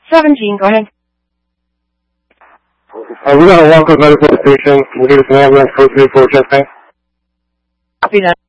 17, go ahead. We got a walk-up medical station. Can you give us an ambulance code 3 for chest pain? Copy that.